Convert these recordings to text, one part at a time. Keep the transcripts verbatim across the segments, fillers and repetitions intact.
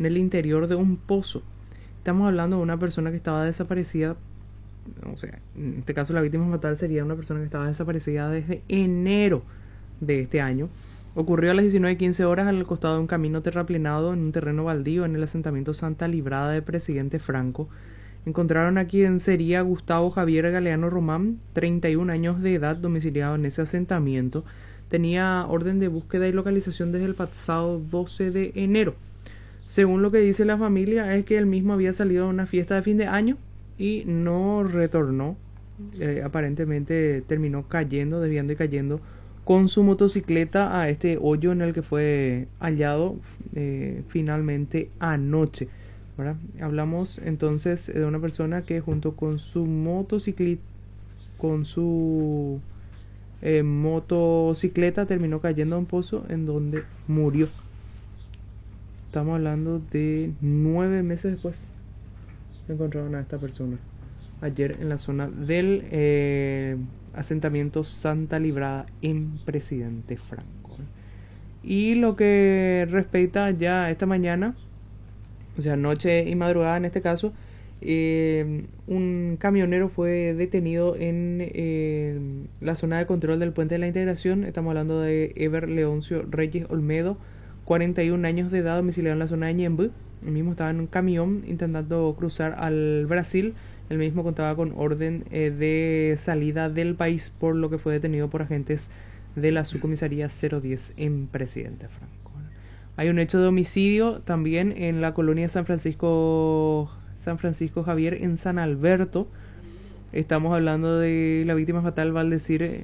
en el interior de un pozo. Estamos hablando de una persona que estaba desaparecida, o sea, en este caso la víctima fatal sería una persona que estaba desaparecida desde enero de este año. Ocurrió a las diecinueve quince horas al costado de un camino terraplenado en un terreno baldío en el asentamiento Santa Librada de Presidente Franco. Encontraron a quien sería Gustavo Javier Galeano Román, treinta y un años de edad, domiciliado en ese asentamiento. Tenía orden de búsqueda y localización desde el pasado doce de enero. Según lo que dice la familia, es que él mismo había salido a una fiesta de fin de año y no retornó. Eh, aparentemente terminó cayendo, desviando y cayendo con su motocicleta a este hoyo en el que fue hallado eh, finalmente anoche, ¿verdad? Hablamos entonces de una persona que junto con su motocicleta, con su eh, motocicleta terminó cayendo a un pozo en donde murió. Estamos hablando de nueve meses después encontraron a esta persona ayer en la zona del eh, asentamiento Santa Librada en Presidente Franco. Y lo que respecta ya a esta mañana, o sea, noche y madrugada en este caso, eh, un camionero fue detenido en eh, la zona de control del Puente de la Integración. Estamos hablando de Ever Leoncio Reyes Olmedo, cuarenta y un años de edad, domiciliado en la zona de Ñemby. El mismo estaba en un camión intentando cruzar al Brasil. El mismo contaba con orden eh, de salida del país, por lo que fue detenido por agentes de la subcomisaría cero diez en Presidente Franco. Hay un hecho de homicidio también en la colonia San Francisco, San Francisco Javier en San Alberto. Estamos hablando de la víctima fatal, Valdecir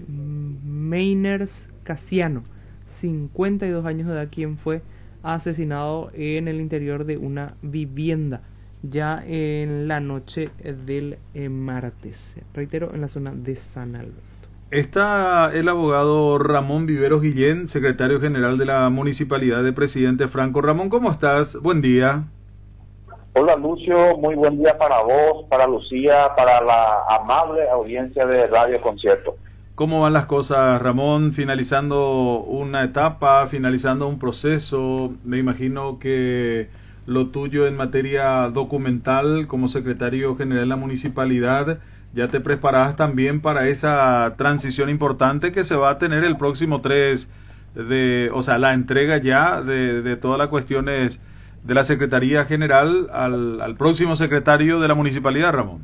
Meiners Casiano, cincuenta y dos años de edad, quien fue asesinado en el interior de una vivienda ya en la noche del eh, martes, reitero, en la zona de San Alberto. Está el abogado Ramón Viveros Guillén, secretario general de la Municipalidad de Presidente Franco. Ramón, ¿cómo estás? Buen día. Hola Lucio, muy buen día para vos, para Lucía, para la amable audiencia de Radio Concierto. ¿Cómo van las cosas, Ramón? Finalizando una etapa, finalizando un proceso. Me imagino que lo tuyo en materia documental como secretario general de la municipalidad, ya te preparas también para esa transición importante que se va a tener el próximo tres de, o sea, la entrega ya de, de todas las cuestiones de la Secretaría General al, al próximo secretario de la municipalidad, Ramón.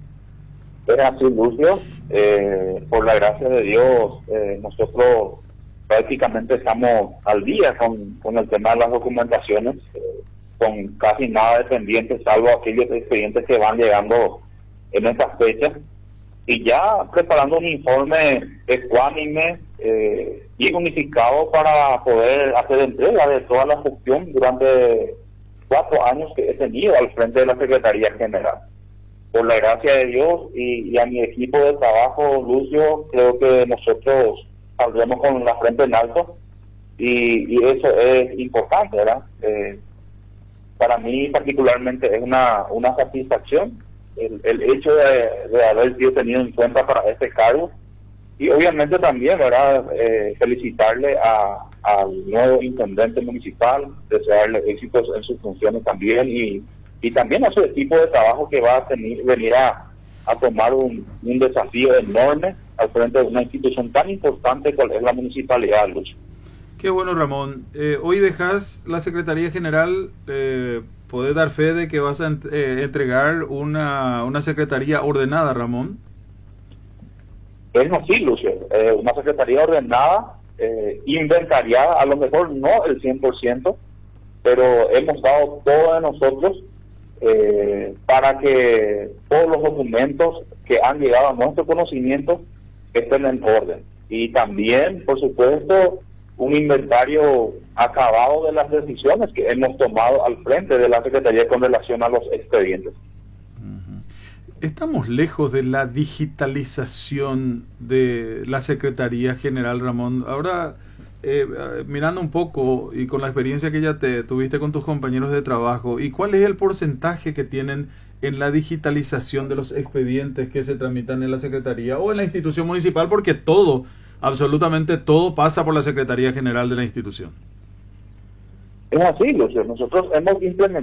Es así, Lucio. Eh, por la gracia de Dios, eh, nosotros prácticamente estamos al día con, con el tema de las documentaciones, eh, con casi nada de pendientes, salvo aquellos expedientes que van llegando en estas fechas, y ya preparando un informe ecuánime, eh, bien unificado para poder hacer entrega de toda la gestión durante cuatro años que he tenido al frente de la Secretaría General. Por la gracia de Dios y, y a mi equipo de trabajo, Lucio, creo que nosotros saldremos con la frente en alto, y, y eso es importante, ¿verdad? Eh, para mí particularmente es una, una satisfacción el, el hecho de, de haber sido tenido en cuenta para este cargo, y obviamente también, ¿verdad? Eh, felicitarle a, al nuevo intendente municipal, desearle éxitos en sus funciones también, y y también a su equipo de trabajo que va a tener, venir a, a tomar un, un desafío enorme al frente de una institución tan importante como es la municipalidad, Lucho. Qué bueno, Ramón. Eh, hoy dejas la Secretaría General, eh, ¿podés dar fe de que vas a ent eh, entregar una, una secretaría ordenada, Ramón? Es así, Lucio. Eh, una secretaría ordenada, eh, inventariada, a lo mejor no el cien por ciento, pero hemos dado todo de nosotros Eh, para que todos los documentos que han llegado a nuestro conocimiento estén en orden, y también, por supuesto, un inventario acabado de las decisiones que hemos tomado al frente de la Secretaría con relación a los expedientes. ¿Estamos lejos de la digitalización de la Secretaría General, Ramón? Ahora, eh, mirando un poco y con la experiencia que ya te tuviste con tus compañeros de trabajo, ¿y cuál es el porcentaje que tienen en la digitalización de los expedientes que se tramitan en la Secretaría o en la institución municipal? Porque todo, absolutamente todo, pasa por la Secretaría General de la institución. Es así, Lucio. Nosotros hemos implementado